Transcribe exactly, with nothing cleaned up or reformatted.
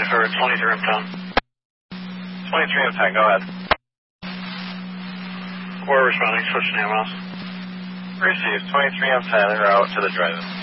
twenty-third, twenty-three M ten. twenty-three M ten, go ahead. We're responding, switch to A M S. Received, twenty-three M ten en route to the drive-in.